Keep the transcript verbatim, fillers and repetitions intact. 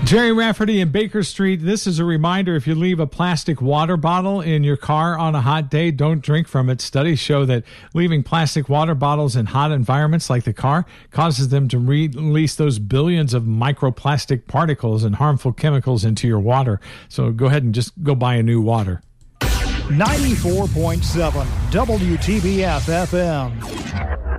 Jerry Rafferty in Baker Street. This is a reminder: if you leave a plastic water bottle in your car on a hot day, don't drink from it. Studies show that leaving plastic water bottles in hot environments like the car causes them to release those billions of microplastic particles and harmful chemicals into your water. So go ahead and just go buy a new water. ninety-four point seven W T B F F M.